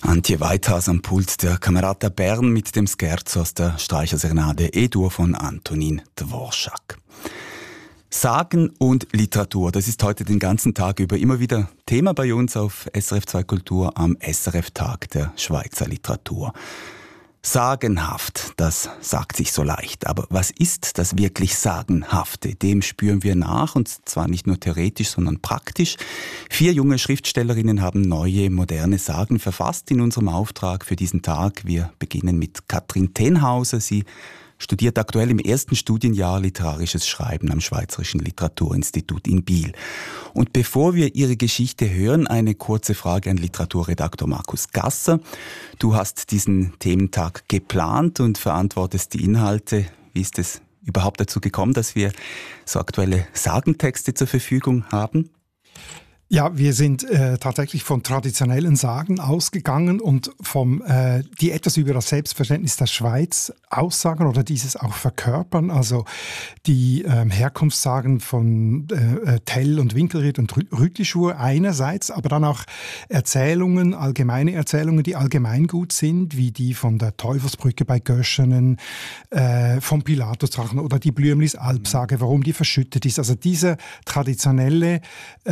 Antje Weithaus am Pult der Camerata Bern mit dem Scherzo aus der Streicherserenade E-Dur von Antonin Dvorak. Sagen und Literatur, das ist heute den ganzen Tag über immer wieder Thema bei uns auf SRF 2 Kultur am SRF-Tag der Schweizer Literatur. Sagenhaft, das sagt sich so leicht. Aber was ist das wirklich Sagenhafte? Dem spüren wir nach, und zwar nicht nur theoretisch, sondern praktisch. 4 junge Schriftstellerinnen haben neue, moderne Sagen verfasst in unserem Auftrag für diesen Tag. Wir beginnen mit Katrin Tenhauser. Sie studiert aktuell im ersten Studienjahr Literarisches Schreiben am Schweizerischen Literaturinstitut in Biel. Und bevor wir ihre Geschichte hören, eine kurze Frage an Literaturredaktor Markus Gasser. Du hast diesen Thementag geplant und verantwortest die Inhalte. Wie ist es überhaupt dazu gekommen, dass wir so aktuelle Sagentexte zur Verfügung haben? Ja, wir sind tatsächlich von traditionellen Sagen ausgegangen und die etwas über das Selbstverständnis der Schweiz aussagen oder dieses auch verkörpern. Also die Herkunftssagen von Tell und Winkelried und Rütlischur einerseits, aber dann auch Erzählungen, allgemeine Erzählungen, die allgemeingut sind, wie die von der Teufelsbrücke bei Göschenen, vom Pilatusdrachen oder die Blümlis Alpsage, warum die verschüttet ist. Also dieser traditionelle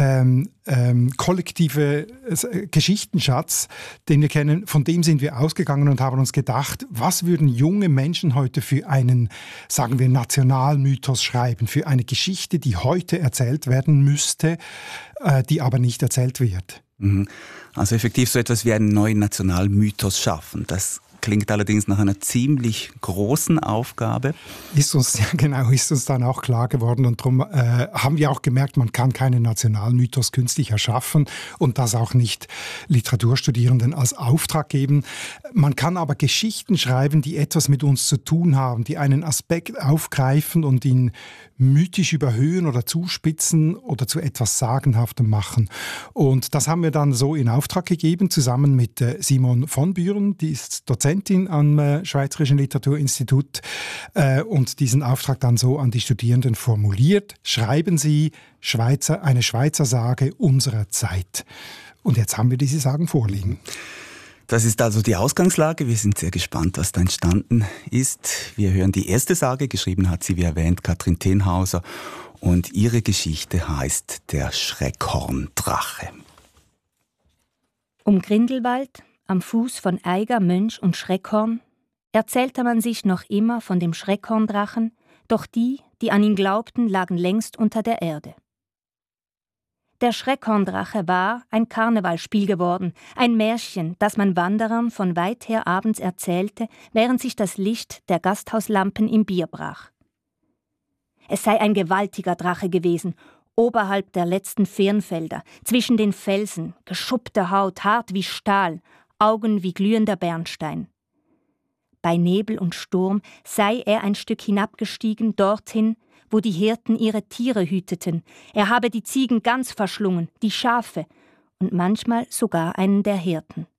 kollektive Geschichtenschatz, den wir kennen, von dem sind wir ausgegangen und haben uns gedacht, was würden junge Menschen heute für einen, sagen wir, Nationalmythos schreiben, für eine Geschichte, die heute erzählt werden müsste, die aber nicht erzählt wird. Also effektiv so etwas wie einen neuen Nationalmythos schaffen. Das klingt allerdings nach einer ziemlich großen Aufgabe. Ist uns dann auch klar geworden, und darum haben wir auch gemerkt, man kann keinen Nationalmythos künstlich erschaffen und das auch nicht Literaturstudierenden als Auftrag geben. Man kann aber Geschichten schreiben, die etwas mit uns zu tun haben, die einen Aspekt aufgreifen und ihn mythisch überhöhen oder zuspitzen oder zu etwas Sagenhaftem machen. Und das haben wir dann so in Auftrag gegeben, zusammen mit Simon von Büren, die ist Dozentin am Schweizerischen Literaturinstitut, und diesen Auftrag dann so an die Studierenden formuliert. Schreiben Sie eine Schweizer Sage unserer Zeit. Und jetzt haben wir diese Sagen vorliegen. Das ist also die Ausgangslage. Wir sind sehr gespannt, was da entstanden ist. Wir hören die erste Sage. Geschrieben hat sie, wie erwähnt, Katrin Tenhauser. Und ihre Geschichte heißt Der Schreckhorndrache. Um Grindelwald, am Fuß von Eiger, Mönch und Schreckhorn, erzählte man sich noch immer von dem Schreckhorndrachen, doch die an ihn glaubten, lagen längst unter der Erde. Der Schreckhorndrache war ein Karnevalspiel geworden, ein Märchen, das man Wanderern von weit her abends erzählte, während sich das Licht der Gasthauslampen im Bier brach. Es sei ein gewaltiger Drache gewesen, oberhalb der letzten Firnfelder, zwischen den Felsen, geschuppte Haut, hart wie Stahl, Augen wie glühender Bernstein. Bei Nebel und Sturm sei er ein Stück hinabgestiegen, dorthin, wo die Hirten ihre Tiere hüteten. Er habe die Ziegen ganz verschlungen, die Schafe und manchmal sogar einen der Hirten.